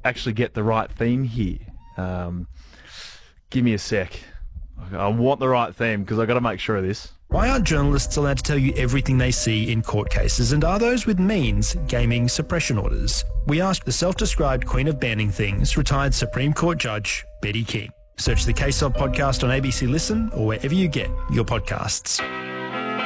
actually get the right theme here. Give me a sec. I want the right theme because I've got to make sure of this. Why aren't journalists allowed to tell you everything they see in court cases, and are those with means gaming suppression orders? We asked the self-described queen of banning things, retired Supreme Court Judge Betty King. Search the Case Of podcast on ABC Listen or wherever you get your podcasts.